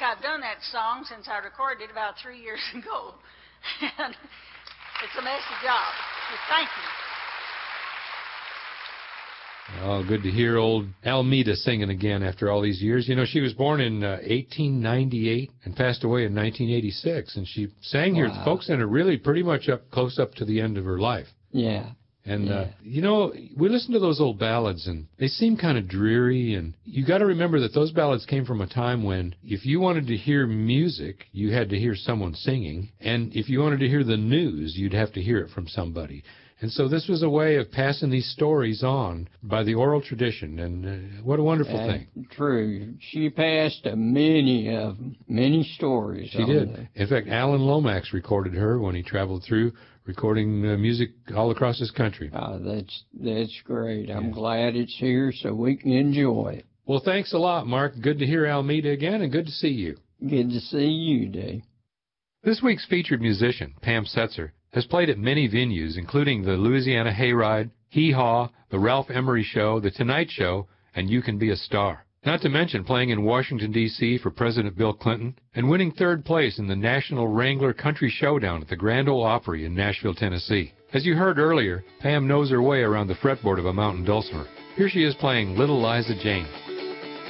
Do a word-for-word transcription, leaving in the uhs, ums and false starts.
I've done that song since I recorded it about three years ago. And it's a messy job. But thank you. Oh, good to hear old Almeda singing again after all these years. You know, she was born in uh, eighteen ninety-eight and passed away in nineteen eighty-six, and she sang wow. here at the Folk Center really pretty much up close up to the end of her life. Yeah. And, yeah. uh, you know, we listen to those old ballads, and they seem kind of dreary, and you got to remember that those ballads came from a time when if you wanted to hear music, you had to hear someone singing, and if you wanted to hear the news, you'd have to hear it from somebody. And so this was a way of passing these stories on by the oral tradition, and uh, what a wonderful uh, thing. True. She passed uh, many of them, many stories. She did. The... In fact, Alan Lomax recorded her when he traveled through, recording uh, music all across this country. Oh, that's, that's great. I'm yeah. glad it's here so we can enjoy it. Well, thanks a lot, Mark. Good to hear Almeda again, and good to see you. Good to see you, Dave. This week's featured musician, Pam Setzer, has played at many venues, including the Louisiana Hayride, Hee Haw, the Ralph Emery Show, the Tonight Show, and You Can Be a Star. Not to mention playing in Washington, D C for President Bill Clinton and winning third place in the National Wrangler Country Showdown at the Grand Ole Opry in Nashville, Tennessee. As you heard earlier, Pam knows her way around the fretboard of a mountain dulcimer. Here she is playing Little Liza Jane.